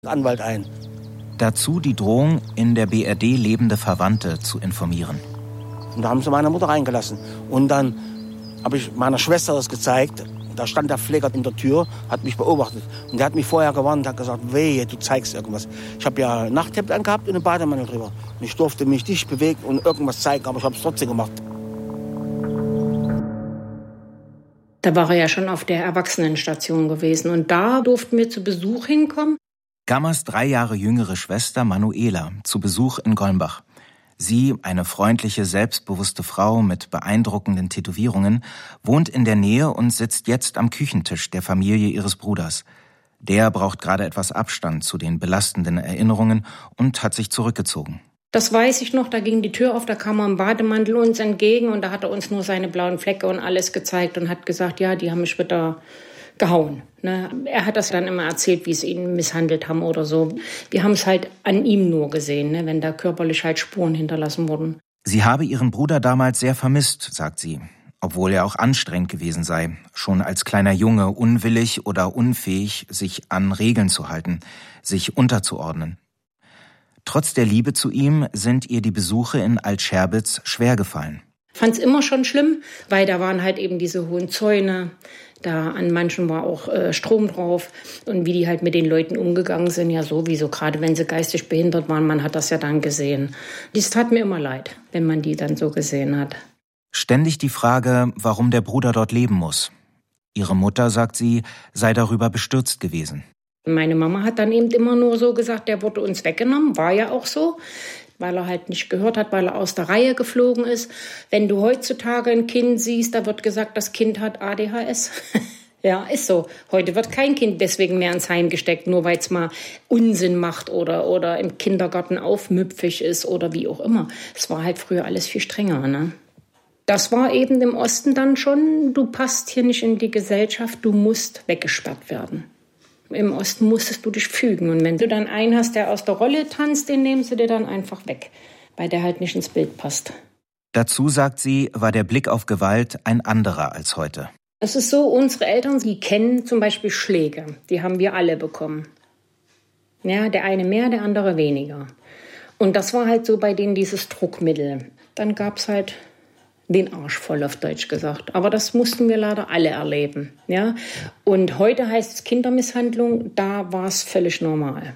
Anwalt ein. Dazu die Drohung, in der BRD lebende Verwandte zu informieren. Und da haben sie meine Mutter reingelassen. Und dann habe ich meiner Schwester das gezeigt. Da stand der Pfleger in der Tür, hat mich beobachtet. Und der hat mich vorher gewarnt, hat gesagt, wehe, du zeigst irgendwas. Ich habe ja ein Nachthemd angehabt und eine Bademantel drüber. Und ich durfte mich nicht bewegen und irgendwas zeigen, aber ich habe es trotzdem gemacht. Da war er ja schon auf der Erwachsenenstation gewesen. Und da durften wir zu Besuch hinkommen. Gammas 3 Jahre jüngere Schwester Manuela zu Besuch in Golmbach. Sie, eine freundliche, selbstbewusste Frau mit beeindruckenden Tätowierungen, wohnt in der Nähe und sitzt jetzt am Küchentisch der Familie ihres Bruders. Der braucht gerade etwas Abstand zu den belastenden Erinnerungen und hat sich zurückgezogen. Das weiß ich noch, da ging die Tür auf, da kam er im Bademantel uns entgegen und da hat er uns nur seine blauen Flecke und alles gezeigt und hat gesagt, ja, die haben mich wieder gehauen. Ne? Er hat das dann immer erzählt, wie sie ihn misshandelt haben oder so. Wir haben es halt an ihm nur gesehen, ne? Wenn da körperlich halt Spuren hinterlassen wurden. Sie habe ihren Bruder damals sehr vermisst, sagt sie, obwohl er auch anstrengend gewesen sei, schon als kleiner Junge unwillig oder unfähig, sich an Regeln zu halten, sich unterzuordnen. Trotz der Liebe zu ihm sind ihr die Besuche in Altscherbitz schwer gefallen. Fand es immer schon schlimm, weil da waren halt eben diese hohen Zäune, da an manchen war auch Strom drauf und wie die halt mit den Leuten umgegangen sind, ja sowieso, gerade wenn sie geistig behindert waren, man hat das ja dann gesehen. Das tat mir immer leid, wenn man die dann so gesehen hat. Ständig die Frage, warum der Bruder dort leben muss. Ihre Mutter, sagt sie, sei darüber bestürzt gewesen. Meine Mama hat dann eben immer nur so gesagt, der wurde uns weggenommen, war ja auch so, weil er halt nicht gehört hat, weil er aus der Reihe geflogen ist. Wenn du heutzutage ein Kind siehst, da wird gesagt, das Kind hat ADHS. Ja, ist so. Heute wird kein Kind deswegen mehr ins Heim gesteckt, nur weil es mal Unsinn macht oder im Kindergarten aufmüpfig ist oder wie auch immer. Es war halt früher alles viel strenger, ne? Das war eben im Osten dann schon, du passt hier nicht in die Gesellschaft, du musst weggesperrt werden. Im Osten musstest du dich fügen. Und wenn du dann einen hast, der aus der Rolle tanzt, den nehmen sie dir dann einfach weg, weil der halt nicht ins Bild passt. Dazu, sagt sie, war der Blick auf Gewalt ein anderer als heute. Es ist so, unsere Eltern, die kennen zum Beispiel Schläge. Die haben wir alle bekommen. Ja, der eine mehr, der andere weniger. Und das war halt so bei denen dieses Druckmittel. Dann gab es halt den Arsch voll, auf Deutsch gesagt. Aber das mussten wir leider alle erleben. Ja? Und heute heißt es Kindermisshandlung, da war es völlig normal.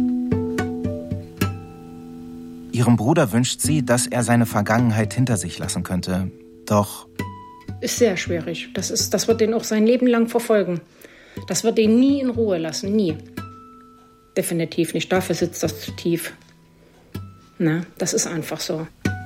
Ihrem Bruder wünscht sie, dass er seine Vergangenheit hinter sich lassen könnte. Doch ist sehr schwierig. Das wird ihn auch sein Leben lang verfolgen. Das wird ihn nie in Ruhe lassen, nie. Definitiv nicht. Dafür sitzt das zu tief. Na, das ist einfach so.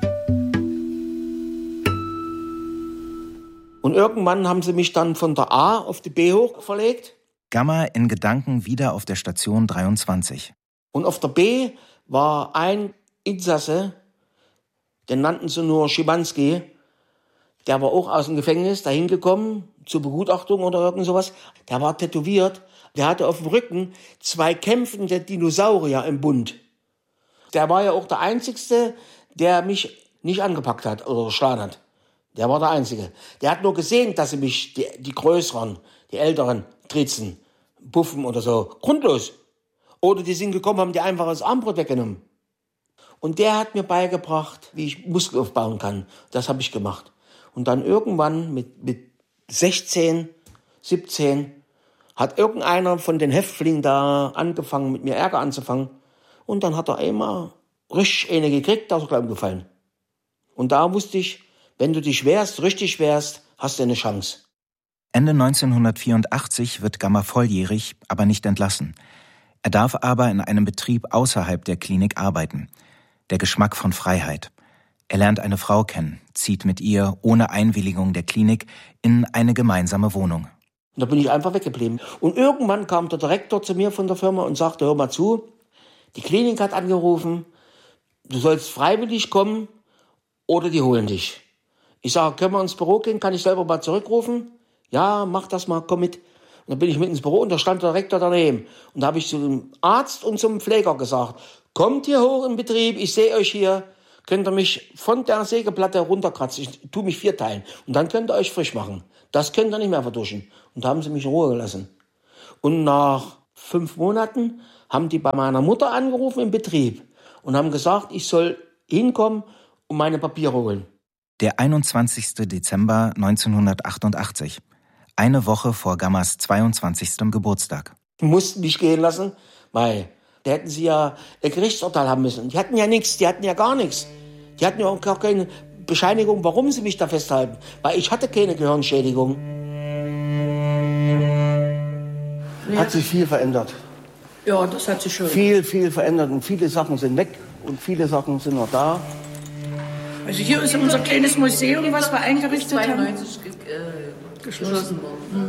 Und irgendwann haben sie mich dann von der A auf die B hoch verlegt. Gamma in Gedanken wieder auf der Station 23. Und auf der B war ein Insasse, den nannten sie nur Schimanski. Der war auch aus dem Gefängnis dahin gekommen, zur Begutachtung oder irgend sowas. Der war tätowiert. Der hatte auf dem Rücken 2 kämpfende Dinosaurier im Bund. Der war ja auch der Einzige, der mich nicht angepackt hat oder geschlagen hat. Der war der Einzige. Der hat nur gesehen, dass sie mich, die Größeren, die Älteren, tritzen, puffen oder so. Grundlos. Oder die sind gekommen, haben die einfach das Armbrot weggenommen. Und der hat mir beigebracht, wie ich Muskel aufbauen kann. Das habe ich gemacht. Und dann irgendwann mit 16, 17 hat irgendeiner von den Häftlingen da angefangen, mit mir Ärger anzufangen. Und dann hat er einmal richtig eine gekriegt, da ist er gleich umgefallen. Und da wusste ich, wenn du dich wehrst, richtig wehrst, hast du eine Chance. Ende 1984 wird Gamma volljährig, aber nicht entlassen. Er darf aber in einem Betrieb außerhalb der Klinik arbeiten. Der Geschmack von Freiheit. Er lernt eine Frau kennen, zieht mit ihr ohne Einwilligung der Klinik in eine gemeinsame Wohnung. Und da bin ich einfach weggeblieben. Und irgendwann kam der Direktor zu mir von der Firma und sagte, hör mal zu, die Klinik hat angerufen, du sollst freiwillig kommen oder die holen dich. Ich sage, können wir ins Büro gehen, kann ich selber mal zurückrufen? Ja, mach das mal, komm mit. Und dann bin ich mit ins Büro und da stand der Direktor daneben. Und da habe ich zum Arzt und zum Pfleger gesagt, kommt hier hoch im Betrieb, ich sehe euch hier, könnt ihr mich von der Sägeplatte runterkratzen, ich tue mich 4 teilen. Und dann könnt ihr euch frisch machen. Das könnt ihr nicht mehr verduschen. Und da haben sie mich in Ruhe gelassen. Und nach 5 Monaten haben die bei meiner Mutter angerufen im Betrieb und haben gesagt, ich soll hinkommen und meine Papiere holen. Der 21. Dezember 1988, eine Woche vor Gammas 22. Geburtstag. Die mussten mich gehen lassen, weil da hätten sie ja ein Gerichtsurteil haben müssen. Die hatten ja nichts, die hatten ja gar nichts. Die hatten ja auch gar keine Bescheinigung, warum sie mich da festhalten. Weil ich hatte keine Gehirnschädigung. Hat sich viel verändert. Ja, das hat sich schon. Viel verändert und viele Sachen sind weg und viele Sachen sind noch da. Also hier ist unser kleines Museum, was wir eingerichtet haben. Geschlossen worden.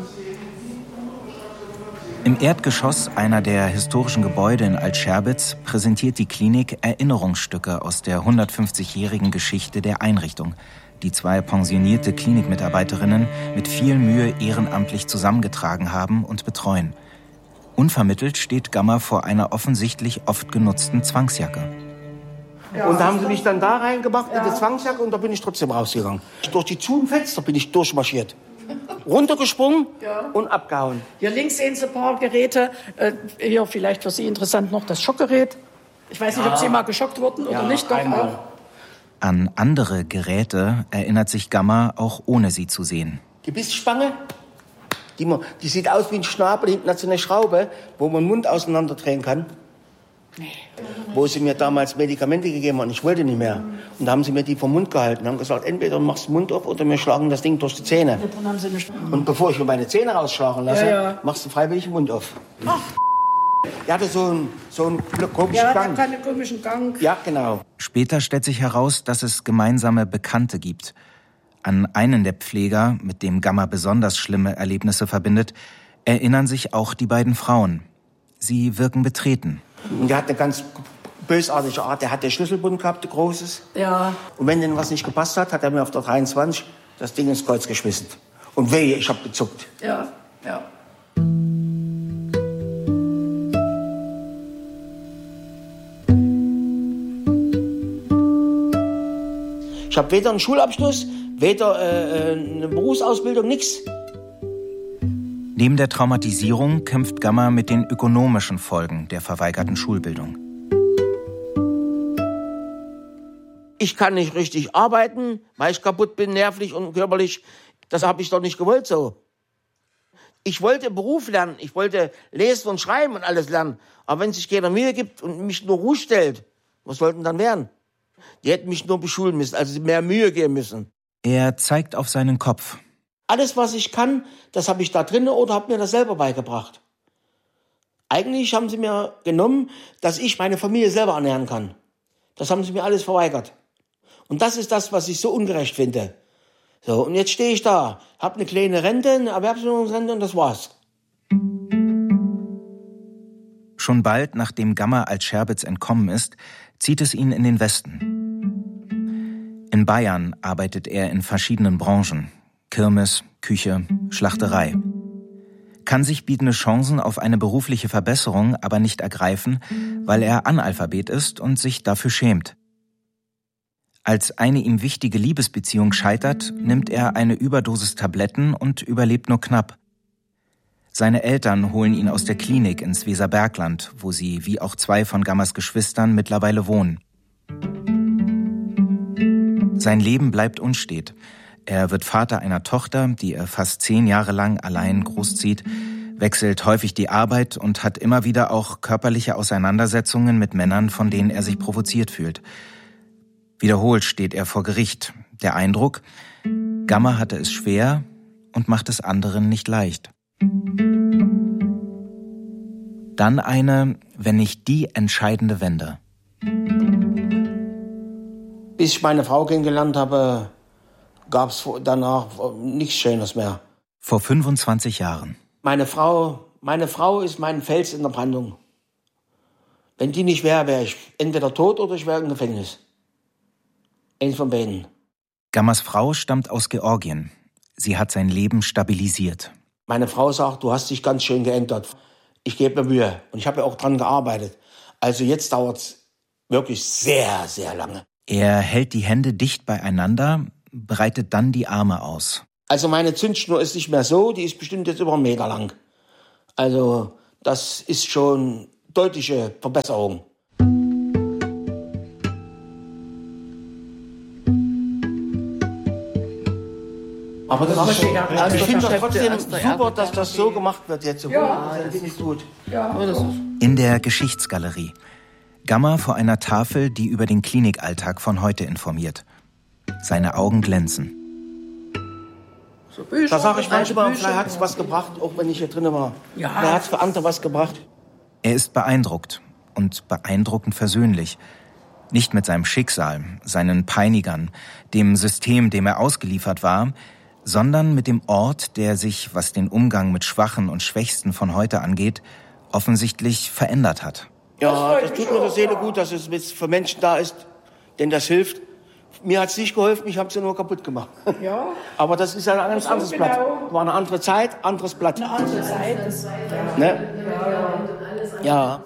Im Erdgeschoss einer der historischen Gebäude in Altscherbitz präsentiert die Klinik Erinnerungsstücke aus der 150-jährigen Geschichte der Einrichtung, die 2 pensionierte Klinikmitarbeiterinnen mit viel Mühe ehrenamtlich zusammengetragen haben und betreuen. Unvermittelt steht Gamma vor einer offensichtlich oft genutzten Zwangsjacke. Ja, und da haben sie mich dann da reingemacht in die Zwangsjacke und da bin ich trotzdem rausgegangen. Durch die Zugfenster bin ich durchmarschiert. Runtergesprungen und abgehauen. Hier links sehen Sie ein paar Geräte. Hier vielleicht für Sie interessant noch das Schockgerät. Ich weiß nicht, ob Sie mal geschockt wurden oder nicht. Doch auch. An andere Geräte erinnert sich Gamma auch ohne sie zu sehen. Die Bissspange, die sieht aus wie ein Schnabel, hinten hat so eine Schraube, wo man den Mund auseinanderdrehen kann. Nee. Wo sie mir damals Medikamente gegeben haben, ich wollte nicht mehr. Und da haben sie mir die vom Mund gehalten und haben gesagt, entweder du machst den Mund auf oder wir schlagen das Ding durch die Zähne. Ja, dann haben sie nicht. Und bevor ich mir meine Zähne rausschlagen lasse, machst du freiwillig den Mund auf. Ach. Er hatte so einen komischen Gang. Ja, einen komischen Gang. Ja, genau. Später stellt sich heraus, dass es gemeinsame Bekannte gibt. An einen der Pfleger, mit dem Gamma besonders schlimme Erlebnisse verbindet, erinnern sich auch die beiden Frauen. Sie wirken betreten. Und der hat eine ganz bösartige Art. Der hat den Schlüsselbund gehabt, ein großes. Ja. Und wenn denen was nicht gepasst hat, hat er mir auf der 23 das Ding ins Kreuz geschmissen. Und wehe, ich habe gezuckt. Ja. Ich habe weder einen Schulabschluss, weder eine Berufsausbildung, nichts. Neben der Traumatisierung kämpft Gamma mit den ökonomischen Folgen der verweigerten Schulbildung. Ich kann nicht richtig arbeiten, weil ich kaputt bin, nervlich und körperlich. Das habe ich doch nicht gewollt so. Ich wollte Beruf lernen, ich wollte lesen und schreiben und alles lernen. Aber wenn sich keiner Mühe gibt und mich nur ruhig stellt, was sollten dann werden? Die hätten mich nur beschulen müssen, also mehr Mühe geben müssen. Er zeigt auf seinen Kopf. Alles, was ich kann, das habe ich da drin oder habe mir das selber beigebracht. Eigentlich haben sie mir genommen, dass ich meine Familie selber ernähren kann. Das haben sie mir alles verweigert. Und das ist das, was ich so ungerecht finde. So, und jetzt stehe ich da, habe eine kleine Rente, eine Erwerbsminderungsrente und das war's. Schon bald, nachdem Gamma Altscherbitz entkommen ist, zieht es ihn in den Westen. In Bayern arbeitet er in verschiedenen Branchen. Kirmes, Küche, Schlachterei. Kann sich bietende Chancen auf eine berufliche Verbesserung aber nicht ergreifen, weil er Analphabet ist und sich dafür schämt. Als eine ihm wichtige Liebesbeziehung scheitert, nimmt er eine Überdosis Tabletten und überlebt nur knapp. Seine Eltern holen ihn aus der Klinik ins Weserbergland, wo sie, wie auch 2 von Gammas Geschwistern, mittlerweile wohnen. Sein Leben bleibt unstet. Er wird Vater einer Tochter, die er fast 10 Jahre lang allein großzieht, wechselt häufig die Arbeit und hat immer wieder auch körperliche Auseinandersetzungen mit Männern, von denen er sich provoziert fühlt. Wiederholt steht er vor Gericht. Der Eindruck, Gamma hatte es schwer und macht es anderen nicht leicht. Dann eine, wenn nicht die entscheidende Wende. Bis ich meine Frau kennengelernt habe, gab es danach nichts Schönes mehr. Vor 25 Jahren. Meine Frau ist mein Fels in der Brandung. Wenn die nicht wäre, wäre ich entweder tot oder ich wäre im Gefängnis. Eins von beiden. Gammas Frau stammt aus Georgien. Sie hat sein Leben stabilisiert. Meine Frau sagt, du hast dich ganz schön geändert. Ich gebe mir Mühe und ich habe ja auch dran gearbeitet. Also jetzt dauert es wirklich sehr, sehr lange. Er hält die Hände dicht beieinander, breitet dann die Arme aus. Also meine Zündschnur ist nicht mehr so, die ist bestimmt jetzt über 1 Meter lang. Also das ist schon deutliche Verbesserung. Aber ich finde das trotzdem super, dass das so gemacht wird jetzt. Ja, das finde ich gut. Ja. In der Geschichtsgalerie. Gamma vor einer Tafel, die über den Klinikalltag von heute informiert. Seine Augen glänzen. Da sage ich manchmal, vielleicht hat es was gebracht, auch wenn ich hier drin war. Ja. Vielleicht hat es für andere was gebracht. Er ist beeindruckt und beeindruckend versöhnlich. Nicht mit seinem Schicksal, seinen Peinigern, dem System, dem er ausgeliefert war, sondern mit dem Ort, der sich, was den Umgang mit Schwachen und Schwächsten von heute angeht, offensichtlich verändert hat. Ja, das tut mir der Seele gut, dass es für Menschen da ist, denen das hilft. Mir hat es nicht geholfen, ich habe es ja nur kaputt gemacht. Ja. Aber das ist ja ein ganz anderes Blatt. War eine andere Zeit, anderes Blatt. Eine andere Zeit. Das, ja. Ne? Ja.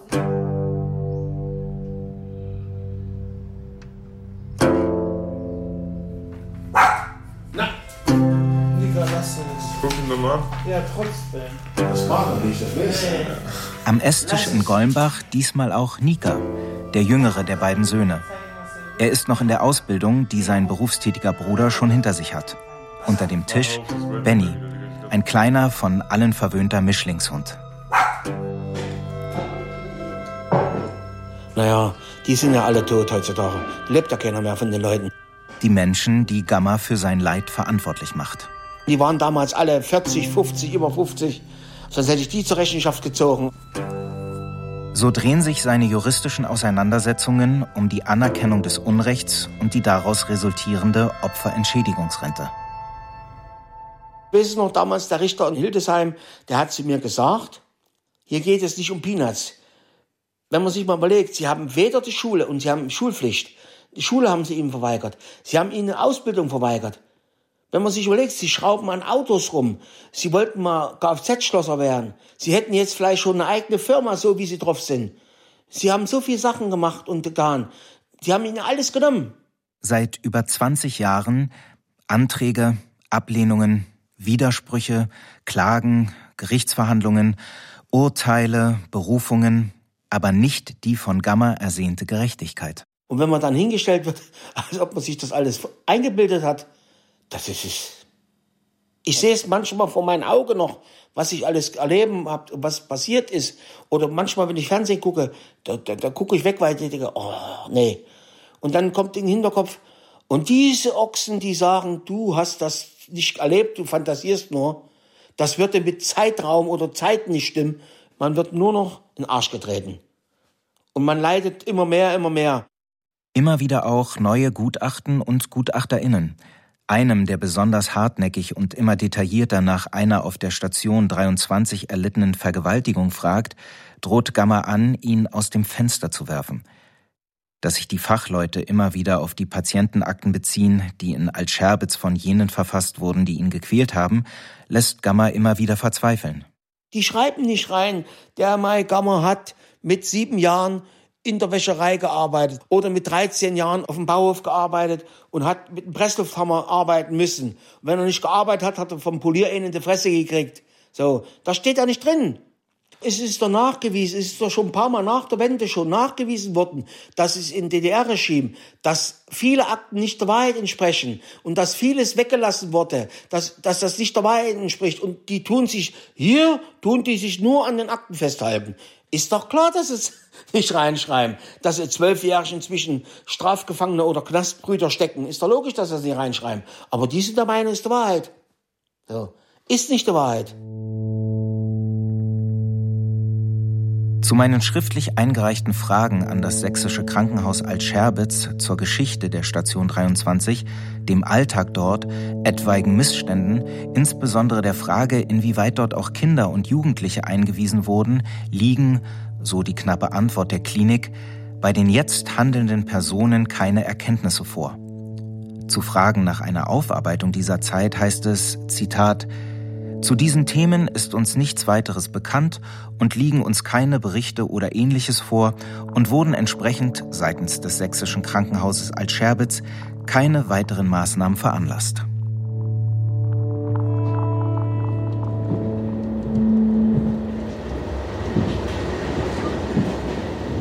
Na. Gucken wir mal. Ja, trotzdem. Das war doch nicht, das Beste. Am Esstisch in Golmbach diesmal auch Nika, der jüngere der beiden Söhne. Er ist noch in der Ausbildung, die sein berufstätiger Bruder schon hinter sich hat. Unter dem Tisch Benny, ein kleiner, von allen verwöhnter Mischlingshund. Naja, die sind ja alle tot heutzutage. Lebt ja keiner mehr von den Leuten. Die Menschen, die Gamma für sein Leid verantwortlich macht. Die waren damals alle 40, 50, über 50. Sonst hätte ich die zur Rechenschaft gezogen. So drehen sich seine juristischen Auseinandersetzungen um die Anerkennung des Unrechts und die daraus resultierende Opferentschädigungsrente. Ich weiß noch, damals der Richter in Hildesheim, der hat zu mir gesagt, hier geht es nicht um Peanuts. Wenn man sich mal überlegt, sie haben weder die Schule und sie haben Schulpflicht. Die Schule haben sie ihnen verweigert. Sie haben ihnen eine Ausbildung verweigert. Wenn man sich überlegt, sie schrauben an Autos rum. Sie wollten mal Kfz-Schlosser werden. Sie hätten jetzt vielleicht schon eine eigene Firma, so wie sie drauf sind. Sie haben so viele Sachen gemacht und getan. Sie haben ihnen alles genommen. Seit über 20 Jahren Anträge, Ablehnungen, Widersprüche, Klagen, Gerichtsverhandlungen, Urteile, Berufungen, aber nicht die von Gamma ersehnte Gerechtigkeit. Und wenn man dann hingestellt wird, als ob man sich das alles eingebildet hat, das ist es. Ich sehe es manchmal vor meinen Augen noch, was ich alles erleben habe, was passiert ist. Oder manchmal, wenn ich Fernsehen gucke, da gucke ich weg, weil ich denke, oh, nee. Und dann kommt in den Hinterkopf, und diese Ochsen, die sagen, du hast das nicht erlebt, du fantasierst nur, das würde mit Zeitraum oder Zeit nicht stimmen. Man wird nur noch in den Arsch getreten. Und man leidet immer mehr, immer mehr. Immer wieder auch neue Gutachten und GutachterInnen. Einem, der besonders hartnäckig und immer detaillierter nach einer auf der Station 23 erlittenen Vergewaltigung fragt, droht Gamma an, ihn aus dem Fenster zu werfen. Dass sich die Fachleute immer wieder auf die Patientenakten beziehen, die in Altscherbitz von jenen verfasst wurden, die ihn gequält haben, lässt Gamma immer wieder verzweifeln. Die schreiben nicht rein, der Mai Gamma hat mit 7 Jahren in der Wäscherei gearbeitet oder mit 13 Jahren auf dem Bauhof gearbeitet und hat mit einem Presslufthammer arbeiten müssen. Und wenn er nicht gearbeitet hat, hat er vom Polier in die Fresse gekriegt. So, das steht da nicht drin. Es ist doch nachgewiesen, es ist doch schon ein paar Mal nach der Wende schon nachgewiesen worden, dass es im DDR-Regime, dass viele Akten nicht der Wahrheit entsprechen und dass vieles weggelassen wurde, dass das nicht der Wahrheit entspricht. Und die tun sich nur an den Akten festhalten. Ist doch klar, dass es nicht reinschreiben, dass 12-Jährige inzwischen Strafgefangene oder Knastbrüder stecken. Ist doch logisch, dass sie das nicht reinschreiben. Aber die sind der Meinung, ist die Wahrheit. So. Ist nicht die Wahrheit. Zu meinen schriftlich eingereichten Fragen an das sächsische Krankenhaus Altscherbitz zur Geschichte der Station 23, dem Alltag dort, etwaigen Missständen, insbesondere der Frage, inwieweit dort auch Kinder und Jugendliche eingewiesen wurden, liegen, so die knappe Antwort der Klinik, bei den jetzt handelnden Personen keine Erkenntnisse vor. Zu Fragen nach einer Aufarbeitung dieser Zeit heißt es, Zitat, zu diesen Themen ist uns nichts weiteres bekannt und liegen uns keine Berichte oder Ähnliches vor und wurden entsprechend seitens des sächsischen Krankenhauses Altscherbitz keine weiteren Maßnahmen veranlasst.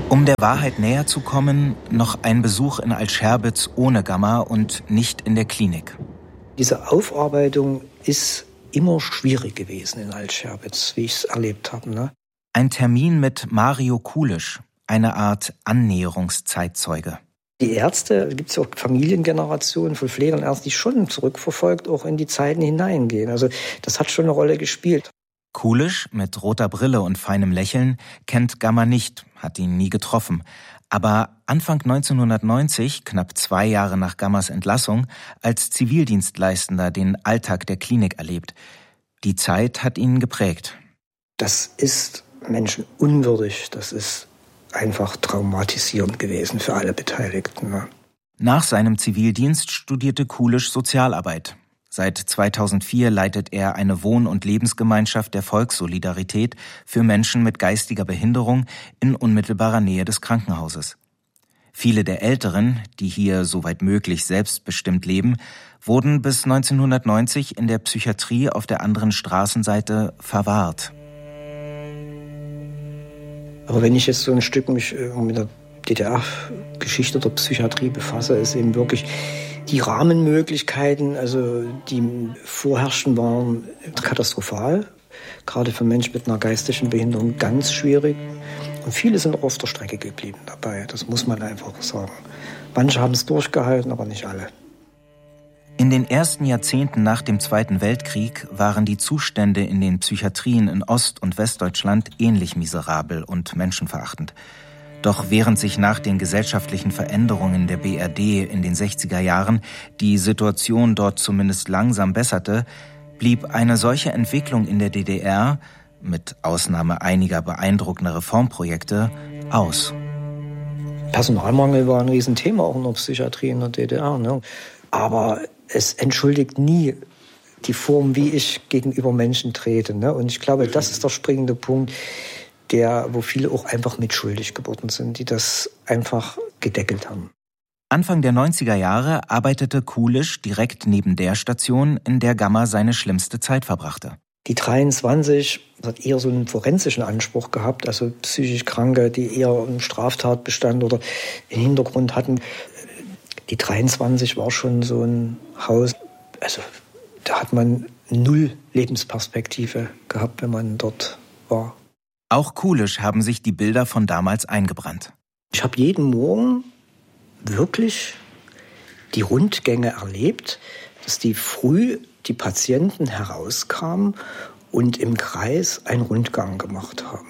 Um der Wahrheit näher zu kommen, noch ein Besuch in Altscherbitz ohne Gamma und nicht in der Klinik. Diese Aufarbeitung ist immer schwierig gewesen in Altscherbitz, wie ich es erlebt habe. Ne? Ein Termin mit Mario Kulisch, eine Art Annäherungszeitzeuge. Die Ärzte, da gibt es ja auch Familiengenerationen von Pflegern, Ärzten, die schon zurückverfolgt auch in die Zeiten hineingehen. Also das hat schon eine Rolle gespielt. Kulisch, mit roter Brille und feinem Lächeln, kennt Gamma nicht, hat ihn nie getroffen. Aber Anfang 1990, knapp 2 Jahre nach Gammas Entlassung, als Zivildienstleistender den Alltag der Klinik erlebt. Die Zeit hat ihn geprägt. Das ist menschenunwürdig, das ist einfach traumatisierend gewesen für alle Beteiligten. Ne? Nach seinem Zivildienst studierte Kulisch Sozialarbeit. Seit 2004 leitet er eine Wohn- und Lebensgemeinschaft der Volkssolidarität für Menschen mit geistiger Behinderung in unmittelbarer Nähe des Krankenhauses. Viele der Älteren, die hier soweit möglich selbstbestimmt leben, wurden bis 1990 in der Psychiatrie auf der anderen Straßenseite verwahrt. Aber wenn ich jetzt so ein Stück mich mit der DDR-Geschichte der Psychiatrie befasse, ist eben wirklich die Rahmenmöglichkeiten, also die vorherrschen, waren katastrophal. Gerade für Menschen mit einer geistigen Behinderung ganz schwierig. Und viele sind auch auf der Strecke geblieben dabei, das muss man einfach sagen. Manche haben es durchgehalten, aber nicht alle. In den ersten Jahrzehnten nach dem Zweiten Weltkrieg waren die Zustände in den Psychiatrien in Ost- und Westdeutschland ähnlich miserabel und menschenverachtend. Doch während sich nach den gesellschaftlichen Veränderungen der BRD in den 60er Jahren die Situation dort zumindest langsam besserte, blieb eine solche Entwicklung in der DDR, mit Ausnahme einiger beeindruckender Reformprojekte, aus. Personalmangel war ein Riesenthema auch in der Psychiatrie in der DDR. Ne? Aber es entschuldigt nie die Form, wie ich gegenüber Menschen trete. Ne? Und ich glaube, das ist der springende Punkt, wo viele auch einfach mitschuldig geworden sind, die das einfach gedeckelt haben. Anfang der 90er Jahre arbeitete Kulisch direkt neben der Station, in der Gamma seine schlimmste Zeit verbrachte. Die 23 hat eher so einen forensischen Anspruch gehabt, also psychisch Kranke, die eher einen Straftatbestand oder einen Hintergrund hatten. Die 23 war schon so ein Haus, also da hat man 0 Lebensperspektive gehabt, wenn man dort war. Auch Kulisch haben sich die Bilder von damals eingebrannt. Ich habe jeden Morgen wirklich die Rundgänge erlebt, dass die früh die Patienten herauskamen und im Kreis einen Rundgang gemacht haben.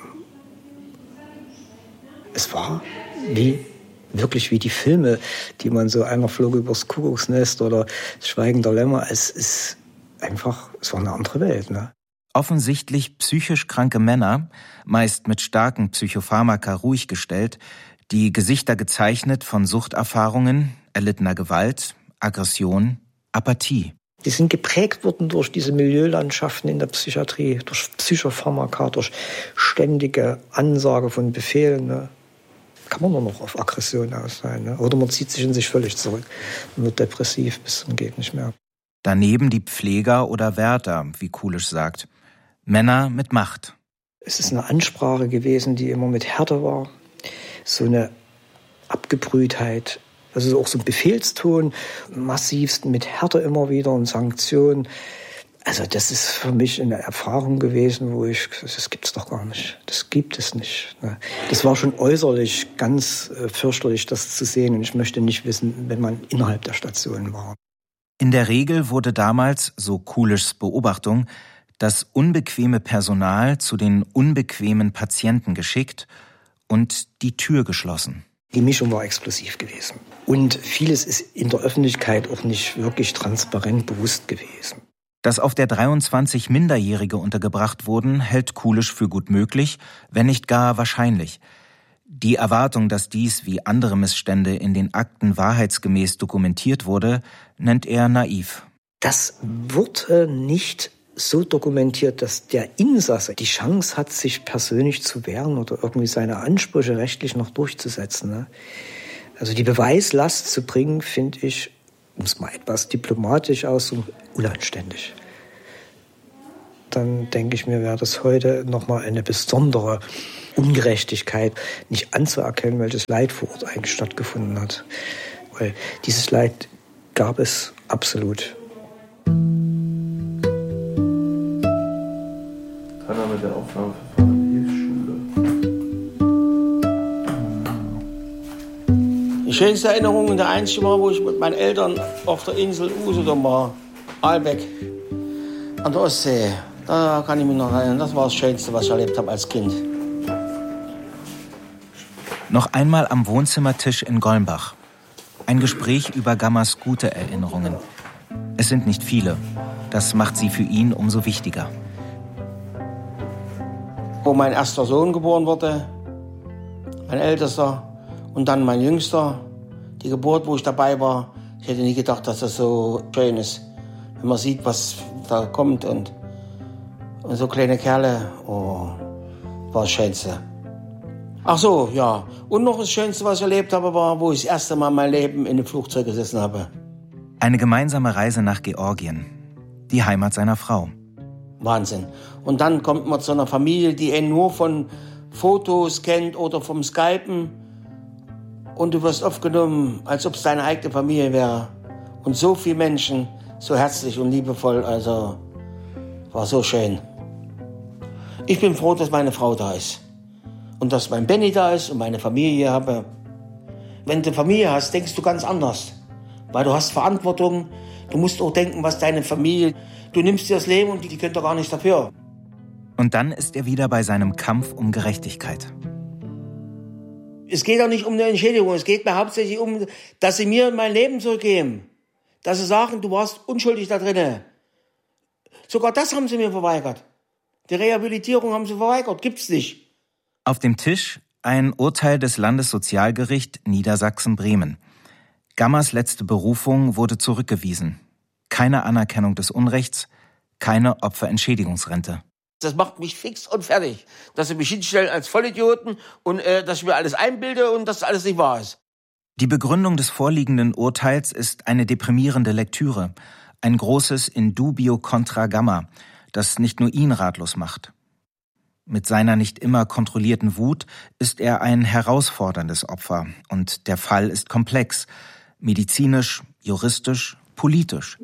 Es war wirklich wie die Filme, die man so Einer flog übers Kuckucksnest oder Schweigen der Lämmer. Es war eine andere Welt, ne? Offensichtlich psychisch kranke Männer, meist mit starken Psychopharmaka ruhig gestellt, die Gesichter gezeichnet von Suchterfahrungen, erlittener Gewalt, Aggression, Apathie. Die sind geprägt worden durch diese Milieulandschaften in der Psychiatrie, durch Psychopharmaka, durch ständige Ansage von Befehlen. Ne? Kann man nur noch auf Aggression aus sein. Ne? Oder man zieht sich in sich völlig zurück und wird depressiv bis zum geht nicht mehr. Daneben die Pfleger oder Wärter, wie Kulisch sagt. Männer mit Macht. Es ist eine Ansprache gewesen, die immer mit Härte war. So eine Abgebrühtheit. Also auch so ein Befehlston, massivst mit Härte immer wieder und Sanktionen. Also das ist für mich eine Erfahrung gewesen, das gibt's doch gar nicht. Das gibt es nicht. Das war schon äußerlich ganz fürchterlich, das zu sehen. Und ich möchte nicht wissen, wenn man innerhalb der Station war. In der Regel wurde damals, so Kulischs Beobachtung, das unbequeme Personal zu den unbequemen Patienten geschickt und die Tür geschlossen. Die Mischung war explosiv gewesen. Und vieles ist in der Öffentlichkeit auch nicht wirklich transparent bewusst gewesen. Dass auf der 23 Minderjährige untergebracht wurden, hält Kulisch für gut möglich, wenn nicht gar wahrscheinlich. Die Erwartung, dass dies wie andere Missstände in den Akten wahrheitsgemäß dokumentiert wurde, nennt er naiv. Das wurde nicht so dokumentiert, dass der Insasse die Chance hat, sich persönlich zu wehren oder irgendwie seine Ansprüche rechtlich noch durchzusetzen. Ne? Also die Beweislast zu bringen, finde ich, um es mal etwas diplomatisch auszudrücken, unanständig. dann denke ich mir, wäre das heute nochmal eine besondere Ungerechtigkeit, nicht anzuerkennen, welches Leid vor Ort eigentlich stattgefunden hat. Weil dieses Leid gab es absolut. Keiner mit der Aufnahmeverfahren Hilfsschule. Die schönste Erinnerung, der einzige Mal, wo ich mit meinen Eltern auf der Insel Usedom war, Aalbeck, an der Ostsee. Da kann ich mich noch erinnern. Das war das Schönste, was ich erlebt habe als Kind. Noch einmal am Wohnzimmertisch in Golmbach. Ein Gespräch über Gammas gute Erinnerungen. Es sind nicht viele. Das macht sie für ihn umso wichtiger. Wo mein erster Sohn geboren wurde, mein ältester, und dann mein jüngster. Die Geburt, wo ich dabei war, ich hätte nie gedacht, dass das so schön ist. Wenn man sieht, was da kommt und so kleine Kerle, oh, war das Schönste. Ach so, ja. Und noch das Schönste, was ich erlebt habe, war, wo ich das erste Mal mein Leben in einem Flugzeug gesessen habe. Eine gemeinsame Reise nach Georgien, die Heimat seiner Frau. Wahnsinn. Und dann kommt man zu einer Familie, die einen nur von Fotos kennt oder vom Skypen. Und du wirst aufgenommen, als ob es deine eigene Familie wäre. Und so viele Menschen, so herzlich und liebevoll, also war so schön. Ich bin froh, dass meine Frau da ist. Und dass mein Benny da ist und meine Familie habe. Wenn du Familie hast, denkst du ganz anders. Weil du hast Verantwortung. Du musst auch denken, was deine Familie... Du nimmst dir das Leben und die können doch gar nichts dafür. Und dann ist er wieder bei seinem Kampf um Gerechtigkeit. Es geht auch nicht um eine Entschädigung. Es geht mir hauptsächlich um, dass sie mir mein Leben zurückgeben. Dass sie sagen, du warst unschuldig da drinnen. Sogar das haben sie mir verweigert. Die Rehabilitierung haben sie verweigert. Gibt's nicht. Auf dem Tisch ein Urteil des Landessozialgericht Niedersachsen-Bremen. Gammas letzte Berufung wurde zurückgewiesen. Keine Anerkennung des Unrechts, keine Opferentschädigungsrente. Das macht mich fix und fertig. Dass sie mich hinstellen als Vollidioten und dass ich mir alles einbilde und dass alles nicht wahr ist. Die Begründung des vorliegenden Urteils ist eine deprimierende Lektüre. Ein großes In dubio contra Gamma, das nicht nur ihn ratlos macht. Mit seiner nicht immer kontrollierten Wut ist er ein herausforderndes Opfer. Und der Fall ist komplex. Medizinisch, juristisch, politisch.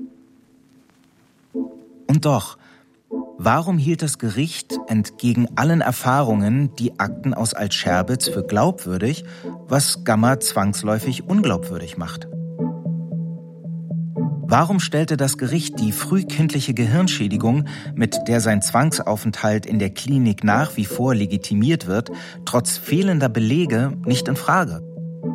Und doch, warum hielt das Gericht entgegen allen Erfahrungen die Akten aus Altscherbitz für glaubwürdig, was Gamma zwangsläufig unglaubwürdig macht? Warum stellte das Gericht die frühkindliche Gehirnschädigung, mit der sein Zwangsaufenthalt in der Klinik nach wie vor legitimiert wird, trotz fehlender Belege nicht in Frage?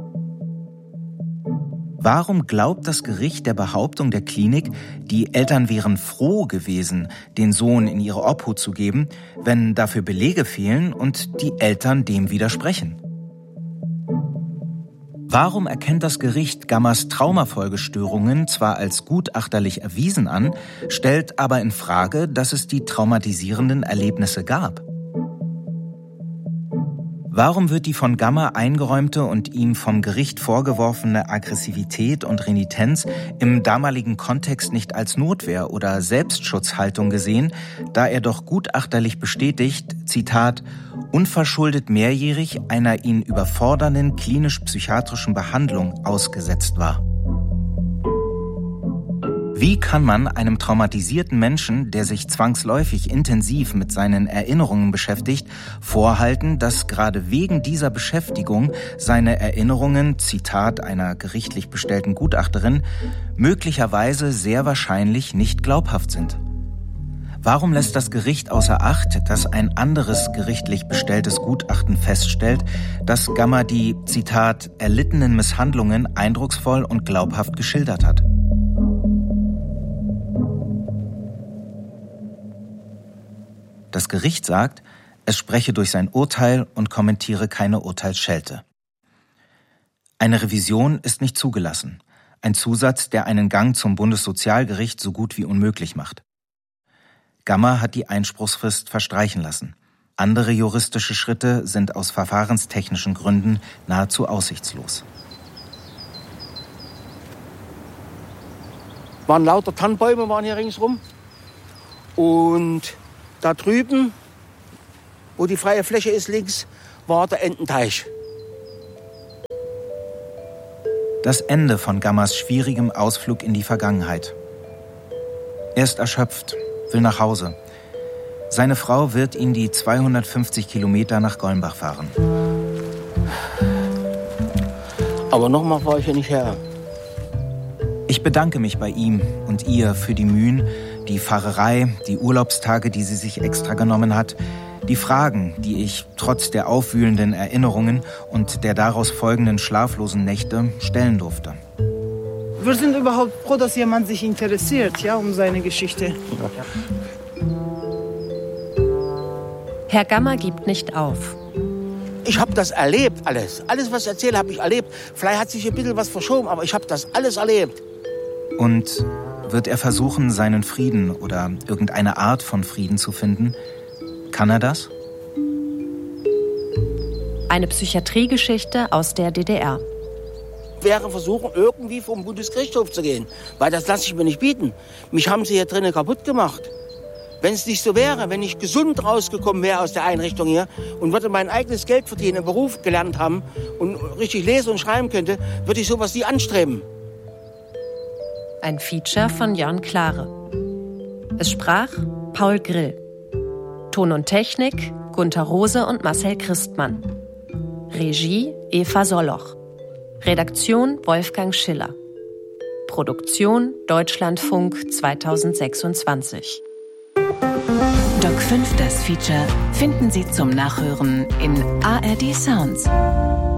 Warum glaubt das Gericht der Behauptung der Klinik, die Eltern wären froh gewesen, den Sohn in ihre Obhut zu geben, wenn dafür Belege fehlen und die Eltern dem widersprechen? Warum erkennt das Gericht Gammas Traumafolgestörungen zwar als gutachterlich erwiesen an, stellt aber in Frage, dass es die traumatisierenden Erlebnisse gab? Warum wird die von Gamma eingeräumte und ihm vom Gericht vorgeworfene Aggressivität und Renitenz im damaligen Kontext nicht als Notwehr oder Selbstschutzhaltung gesehen, da er doch gutachterlich bestätigt, Zitat, unverschuldet mehrjährig einer ihn überfordernden klinisch-psychiatrischen Behandlung ausgesetzt war? Wie kann man einem traumatisierten Menschen, der sich zwangsläufig intensiv mit seinen Erinnerungen beschäftigt, vorhalten, dass gerade wegen dieser Beschäftigung seine Erinnerungen, Zitat einer gerichtlich bestellten Gutachterin, möglicherweise sehr wahrscheinlich nicht glaubhaft sind? Warum lässt das Gericht außer Acht, dass ein anderes gerichtlich bestelltes Gutachten feststellt, dass Gamma die, Zitat, erlittenen Misshandlungen eindrucksvoll und glaubhaft geschildert hat? Das Gericht sagt, es spreche durch sein Urteil und kommentiere keine Urteilsschelte. Eine Revision ist nicht zugelassen. Ein Zusatz, der einen Gang zum Bundessozialgericht so gut wie unmöglich macht. Gamma hat die Einspruchsfrist verstreichen lassen. Andere juristische Schritte sind aus verfahrenstechnischen Gründen nahezu aussichtslos. Waren lauter Tannenbäume waren hier ringsrum. Und Da drüben, wo die freie Fläche ist links, war der Ententeich. Das Ende von Gammas schwierigem Ausflug in die Vergangenheit. Er ist erschöpft, will nach Hause. Seine Frau wird ihn die 250 Kilometer nach Golmbach fahren. Aber nochmal fahre ich hier nicht her. Ich bedanke mich bei ihm und ihr für die Mühen, die Fahrerei, die Urlaubstage, die sie sich extra genommen hat, die Fragen, die ich trotz der aufwühlenden Erinnerungen und der daraus folgenden schlaflosen Nächte stellen durfte. Wir sind überhaupt froh, dass jemand sich interessiert, ja, um seine Geschichte. Herr Gamma gibt nicht auf. Ich habe das erlebt, alles. Alles, was ich erzähle, habe ich erlebt. Vielleicht hat sich ein bisschen was verschoben, aber ich habe das alles erlebt. Und wird er versuchen, seinen Frieden oder irgendeine Art von Frieden zu finden? Kann er das? Eine Psychiatriegeschichte aus der DDR. Wäre versuchen, irgendwie vom Bundesgerichtshof zu gehen. Weil das lasse ich mir nicht bieten. Mich haben sie hier drinnen kaputt gemacht. Wenn es nicht so wäre, wenn ich gesund rausgekommen wäre aus der Einrichtung hier und würde mein eigenes Geld verdienen, einen Beruf gelernt haben und richtig lesen und schreiben könnte, würde ich sowas nie anstreben. Ein Feature von Jörn Klare. Es sprach Paul Grill. Ton und Technik Gunther Rose und Marcel Christmann. Regie Eva Solloch. Redaktion Wolfgang Schiller. Produktion Deutschlandfunk 2026. Doc 5, das Feature, finden Sie zum Nachhören in ARD Sounds.